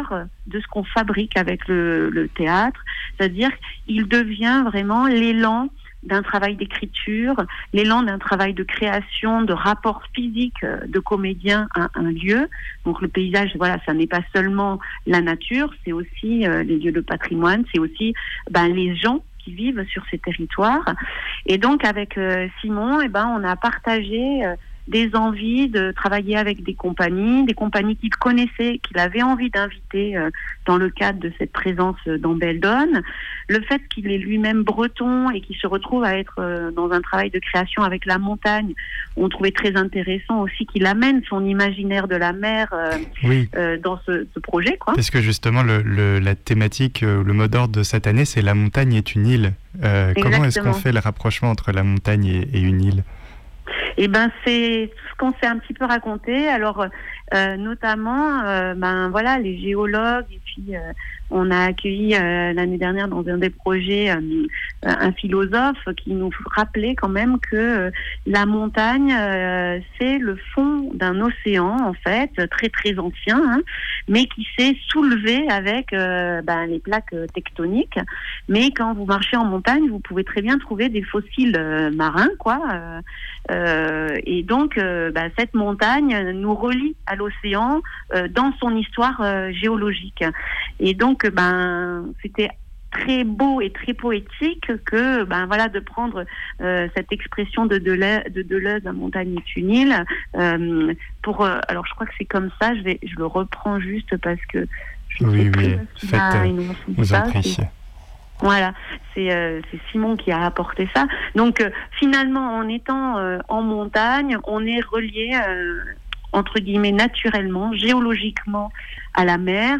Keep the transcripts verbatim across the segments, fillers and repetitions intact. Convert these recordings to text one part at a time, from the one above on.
cœur de ce qu'on fabrique avec le, le théâtre, c'est-à-dire qu'il devient vraiment l'élan d'un travail d'écriture, l'élan d'un travail de création, de rapport physique de comédien à un lieu. Donc le paysage, voilà, ça n'est pas seulement la nature, c'est aussi euh, les lieux de patrimoine, c'est aussi ben, les gens qui vivent sur ces territoires. Et donc avec euh, Simon, eh ben, on a partagé euh, des envies de travailler avec des compagnies, des compagnies qu'il connaissait, qu'il avait envie d'inviter euh, dans le cadre de cette présence euh, dans Beldon. Le fait qu'il est lui-même breton et qu'il se retrouve à être euh, dans un travail de création avec la montagne, on trouvait très intéressant aussi qu'il amène son imaginaire de la mer euh, oui. euh, dans ce, ce projet, quoi. Parce que justement, le, le, la thématique, euh, le mot d'ordre de cette année, c'est « La montagne est une île ». Euh, comment est-ce qu'on fait le rapprochement entre la montagne et, et une île ? Eh ben, c'est ce qu'on s'est un petit peu raconté. Alors, euh, notamment, euh, ben voilà, les géologues. Et puis, euh, on a accueilli euh, l'année dernière dans un des projets euh, un philosophe qui nous rappelait quand même que euh, la montagne, euh, c'est le fond d'un océan en fait, très très ancien, hein, mais qui s'est soulevé avec euh, ben, les plaques tectoniques. Mais quand vous marchez en montagne, vous pouvez très bien trouver des fossiles euh, marins, quoi. Euh, Euh, et donc, euh, bah, cette montagne nous relie à l'océan euh, dans son histoire euh, géologique. Et donc, ben, c'était très beau et très poétique que, ben voilà, de prendre euh, cette expression de Deleuze, de Deleuze, la montagne est une île. Euh, pour, euh, alors, je crois que c'est comme ça. Je vais, je le reprends juste parce que je oui, sais oui, plus faites, a, euh, vous en prie. Voilà, c'est, euh, c'est Simon qui a apporté ça. Donc euh, finalement, en étant euh, en montagne, on est relié, euh, entre guillemets, naturellement, géologiquement à la mer.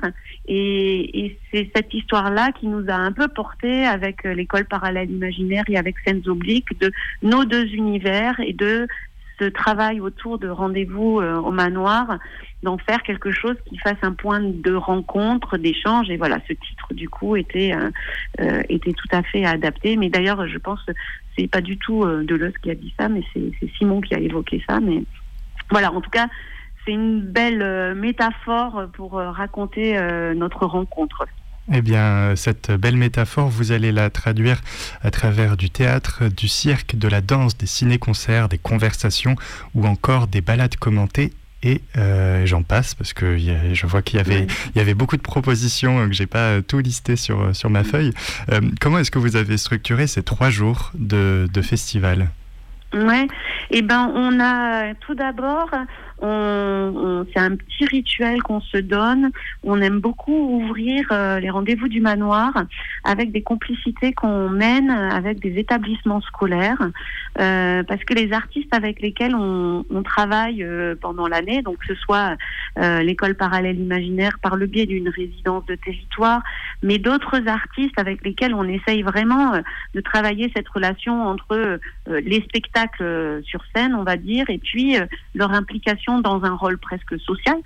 Et, et c'est cette histoire-là qui nous a un peu porté avec euh, l'école parallèle imaginaire et avec Scènes Obliques de nos deux univers et de ce travail autour de rendez-vous euh, au manoir, d'en faire quelque chose qui fasse un point de rencontre, d'échange. Et voilà, ce titre du coup était euh, euh, était tout à fait adapté. Mais d'ailleurs, je pense que c'est pas du tout euh, Deleuze qui a dit ça, mais c'est, c'est Simon qui a évoqué ça. Mais voilà, en tout cas, c'est une belle euh, métaphore pour euh, raconter euh, notre rencontre. Eh bien, cette belle métaphore, vous allez la traduire à travers du théâtre, du cirque, de la danse, des ciné-concerts, des conversations ou encore des balades commentées. Et euh, j'en passe parce que y a, je vois qu'il y avait, ouais. il y avait beaucoup de propositions euh, que j'ai pas tout listé sur, sur ma feuille. Euh, comment est-ce que vous avez structuré ces trois jours de, de festival ? Ouais, et eh ben on a tout d'abord, on, on, c'est un petit rituel qu'on se donne. On aime beaucoup ouvrir euh, les rendez-vous du manoir avec des complicités qu'on mène avec des établissements scolaires, euh, parce que les artistes avec lesquels on, on travaille euh, pendant l'année, donc que ce soit euh, l'école parallèle imaginaire par le biais d'une résidence de territoire, mais d'autres artistes avec lesquels on essaye vraiment euh, de travailler cette relation entre euh, les spectacles sur scène, on va dire, et puis euh, leur implication dans un rôle presque social.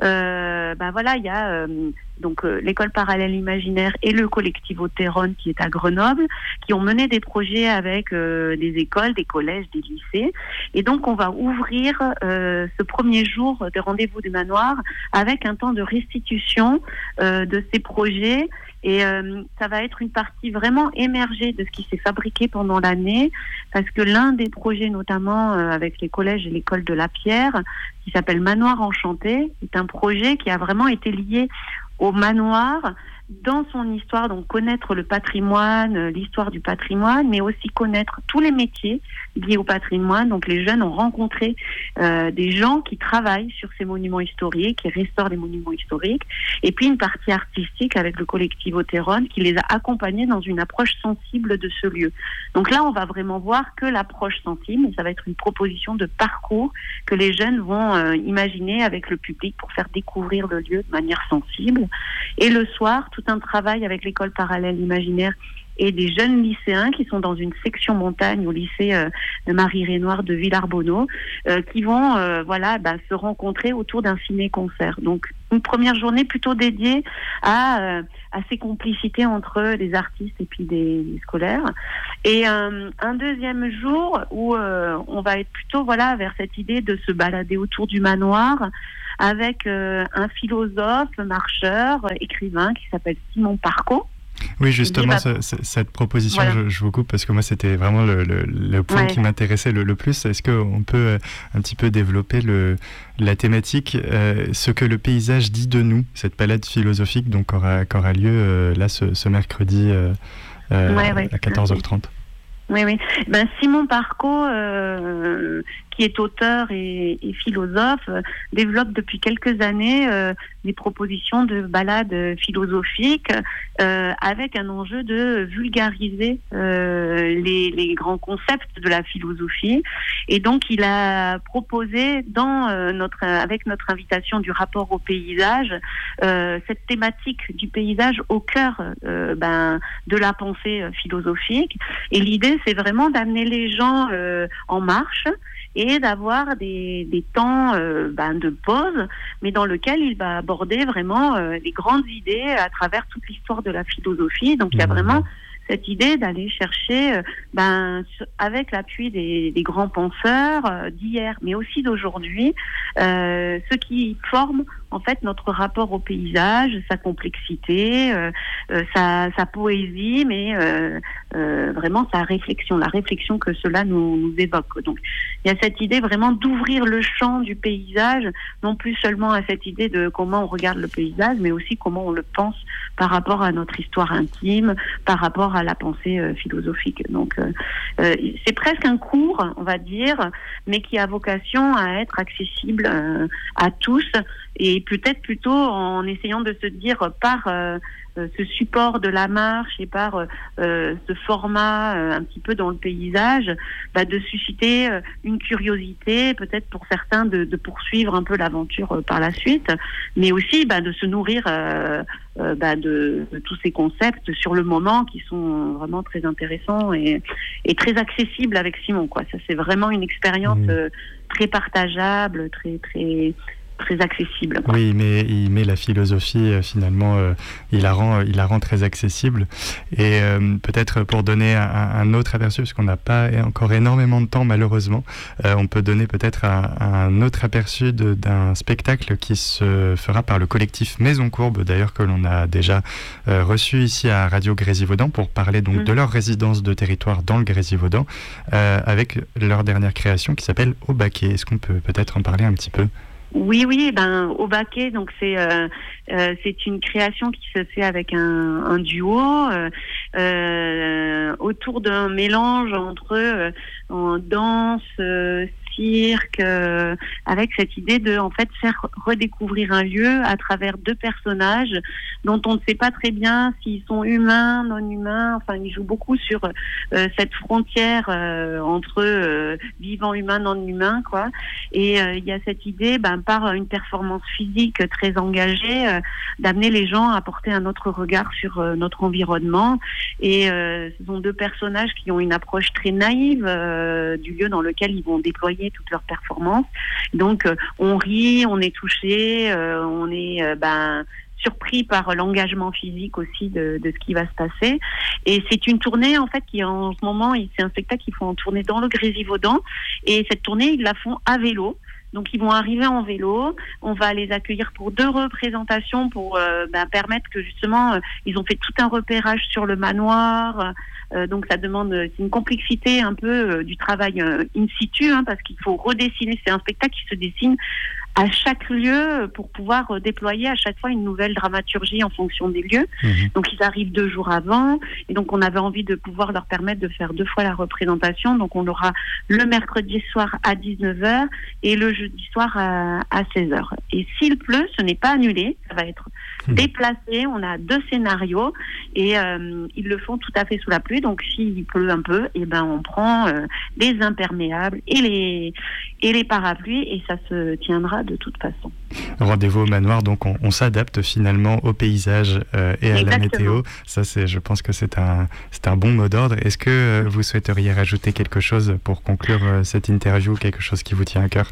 Euh, ben voilà, il y a euh, donc euh, l'école parallèle imaginaire et le collectif Oteron qui est à Grenoble, qui ont mené des projets avec euh, des écoles, des collèges, des lycées. Et donc on va ouvrir euh, ce premier jour des rendez-vous du manoir avec un temps de restitution euh, de ces projets. Et euh, ça va être une partie vraiment émergée de ce qui s'est fabriqué pendant l'année, parce que l'un des projets, notamment euh, avec les collèges et l'école de la Pierre, qui s'appelle Manoir Enchanté, est un projet qui a vraiment été lié au manoir dans son histoire, donc connaître le patrimoine, l'histoire du patrimoine, mais aussi connaître tous les métiers liés au patrimoine. Donc les jeunes ont rencontré euh, des gens qui travaillent sur ces monuments historiques, qui restaurent les monuments historiques, et puis une partie artistique avec le collectif Oteron qui les a accompagnés dans une approche sensible de ce lieu. Donc là, on va vraiment voir que l'approche sensible, et ça va être une proposition de parcours que les jeunes vont euh, imaginer avec le public pour faire découvrir le lieu de manière sensible. Et le soir, tout un travail avec l'école parallèle imaginaire et des jeunes lycéens qui sont dans une section montagne au lycée euh, de Marie-Rénoir de Villarbonneau, euh, qui vont euh, voilà bah, se rencontrer autour d'un ciné-concert. Donc une première journée plutôt dédiée à, euh, à ces complicités entre les artistes et puis des, des scolaires. Et euh, un deuxième jour où euh, on va être plutôt voilà vers cette idée de se balader autour du manoir, avec euh, un philosophe, marcheur, écrivain qui s'appelle Simon Parco. Oui, justement, ce, ce, cette proposition, voilà. je, je vous coupe parce que moi, c'était vraiment le, le, le point ouais. qui m'intéressait le, le plus. Est-ce qu'on peut euh, un petit peu développer le, la thématique, euh, ce que le paysage dit de nous, cette balade philosophique donc, qui aura, qui aura lieu euh, là ce, ce mercredi euh, euh, ouais, ouais. à quatorze heures trente. Oui, oui. Ben, Simon Parco, euh, qui est auteur et, et philosophe, euh, développe depuis quelques années euh, des propositions de balades philosophiques euh, avec un enjeu de vulgariser euh, les, les grands concepts de la philosophie. Et donc, il a proposé, dans euh, notre, avec notre invitation du rapport au paysage, euh, cette thématique du paysage au cœur euh, ben, de la pensée philosophique. Et l'idée, c'est vraiment d'amener les gens euh, en marche et d'avoir des, des temps euh, ben, de pause, mais dans lequel il va aborder vraiment euh, les grandes idées à travers toute l'histoire de la philosophie. Donc, il y a vraiment cette idée d'aller chercher, euh, ben, avec l'appui des, des grands penseurs euh, d'hier, mais aussi d'aujourd'hui, euh, ceux qui forment en fait notre rapport au paysage, sa complexité, euh, euh, sa, sa poésie, mais euh, euh, vraiment sa réflexion, la réflexion que cela nous, nous évoque. Donc, il y a cette idée vraiment d'ouvrir le champ du paysage, non plus seulement à cette idée de comment on regarde le paysage, mais aussi comment on le pense par rapport à notre histoire intime, par rapport à la pensée euh, philosophique. Donc, euh, euh, c'est presque un cours, on va dire, mais qui a vocation à être accessible euh, à tous, et peut-être plutôt en essayant de se dire par euh, ce support de la marche et par euh, ce format euh, un petit peu dans le paysage, bah, de susciter euh, une curiosité, peut-être pour certains de, de poursuivre un peu l'aventure euh, par la suite, mais aussi bah, de se nourrir euh, euh, bah, de, de tous ces concepts sur le moment qui sont vraiment très intéressants et, et très accessibles avec Simon, quoi. Ça, c'est vraiment une expérience euh, très partageable, très très très accessible. Quoi. Oui, mais il met la philosophie euh, finalement, euh, il la rend, il la rend très accessible. Et euh, peut-être pour donner un, un autre aperçu, parce qu'on n'a pas encore énormément de temps malheureusement, euh, on peut donner peut-être un, un autre aperçu de, d'un spectacle qui se fera par le collectif Maison Courbe, d'ailleurs que l'on a déjà euh, reçu ici à Radio Grésivaudan pour parler donc mmh. de leur résidence de territoire dans le Grésivaudan, euh, avec leur dernière création qui s'appelle Au Baquet. Est-ce qu'on peut peut-être en parler un petit peu ? Oui, oui, ben Au Baquet, donc c'est euh, euh, c'est une création qui se fait avec un, un duo euh, euh, autour d'un mélange entre euh, en danse, euh, cirque, euh, avec cette idée de en fait faire redécouvrir un lieu à travers deux personnages dont on ne sait pas très bien s'ils sont humains, non humains. Enfin, ils jouent beaucoup sur euh, cette frontière euh, entre euh, vivant humain, non humain, quoi. Et euh, il y a cette idée, ben par une performance physique très engagée, euh, d'amener les gens à porter un autre regard sur euh, notre environnement. Et euh, ce sont deux personnages qui ont une approche très naïve euh, du lieu dans lequel ils vont déployer toutes leurs performances. Donc, euh, on rit, on est touché, euh, on est euh, ben surpris par l'engagement physique aussi de, de ce qui va se passer. Et c'est une tournée en fait qui en ce moment, c'est un spectacle qu'ils font en tournée dans le Grésivaudan. Et cette tournée, ils la font à vélo. Donc ils vont arriver en vélo, on va les accueillir pour deux représentations pour euh, ben, permettre que justement euh, ils ont fait tout un repérage sur le manoir, euh, donc ça demande c'est une complexité un peu euh, du travail euh, in situ, hein, parce qu'il faut redessiner, c'est un spectacle qui se dessine à chaque lieu pour pouvoir déployer à chaque fois une nouvelle dramaturgie en fonction des lieux. Mmh. Donc ils arrivent deux jours avant et donc on avait envie de pouvoir leur permettre de faire deux fois la représentation. Donc on aura le mercredi soir à dix-neuf heures et le jeudi soir à, à seize heures. Et s'il pleut, ce n'est pas annulé, ça va être mmh. déplacé. On a deux scénarios et euh, ils le font tout à fait sous la pluie. Donc s'il pleut un peu, et ben on prend euh, les imperméables et les et les parapluies et ça se tiendra de toute façon. Rendez-vous au manoir, donc on, on s'adapte finalement au paysage euh, et à Exactement. La météo. Ça, c'est, je pense que c'est un, c'est un bon mot d'ordre. Est-ce que euh, vous souhaiteriez rajouter quelque chose pour conclure euh, cette interview, quelque chose qui vous tient à cœur ?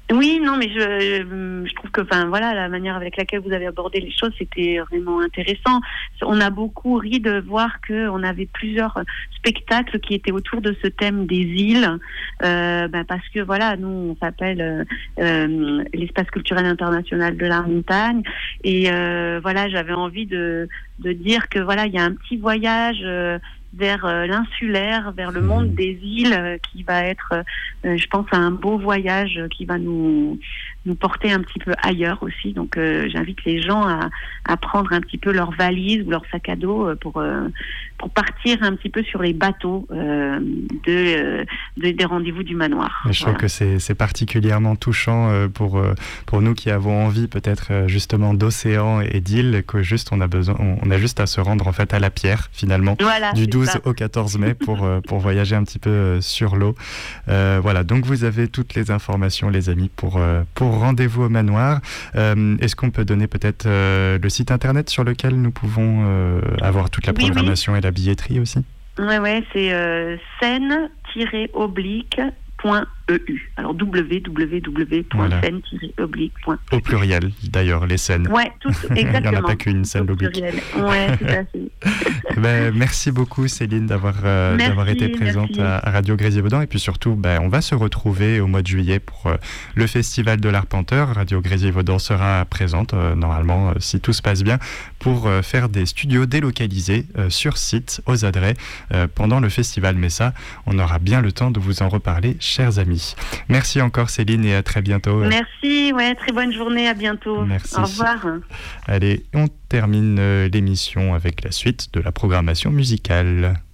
Oui, non, mais je, je trouve que, enfin, voilà, la manière avec laquelle vous avez abordé les choses, c'était vraiment intéressant. On a beaucoup ri de voir que on avait plusieurs spectacles qui étaient autour de ce thème des îles, euh, ben parce que voilà, nous, on s'appelle euh, euh, l'espace culturel international de la montagne, et euh, voilà, j'avais envie de de dire que voilà, il y a un petit voyage. Euh, vers euh, l'insulaire, vers le monde des îles, euh, qui va être, euh, je pense, un beau voyage euh, qui va nous nous porter un petit peu ailleurs aussi. Donc, euh, j'invite les gens à, à prendre un petit peu leur valise ou leur sac à dos euh, pour euh, pour partir un petit peu sur les bateaux euh, de, euh, de des rendez-vous du manoir. Et je voilà. trouve que c'est c'est particulièrement touchant euh, pour euh, pour nous qui avons envie peut-être euh, justement d'océan et d'îles, que juste on a besoin, on, on a juste à se rendre en fait à la Pierre finalement, voilà, du douze au quatorze mai pour euh, pour voyager un petit peu euh, sur l'eau. Euh, voilà, donc vous avez toutes les informations, les amis, pour euh, pour rendez-vous au manoir. Euh, est-ce qu'on peut donner peut-être euh, le site internet sur lequel nous pouvons euh, avoir toute la oui, programmation oui. et la billetterie aussi? Ouais, ouais, c'est euh, scène oblique point e u. Alors w w w point scène oblique point e u. Au pluriel d'ailleurs, les scènes. Ouais, tout exactement. Il n'y en a pas qu'une scène oblique. Ouais, tout à fait. ben, merci beaucoup Céline d'avoir euh, merci, d'avoir été présente à, à Radio Grésivaudan, et puis surtout ben, on va se retrouver au mois de juillet pour euh, le festival de l'Arpenteur. Radio Grésivaudan sera présente euh, normalement, euh, si tout se passe bien, pour euh, faire des studios délocalisés euh, sur site aux Adrets euh, pendant le festival. Mais ça, on aura bien le temps de vous en reparler, chers amis. Merci encore Céline, et à très bientôt. Merci, ouais, très bonne journée, à bientôt. Merci. Au revoir. Allez, on termine l'émission avec la suite de la programmation musicale.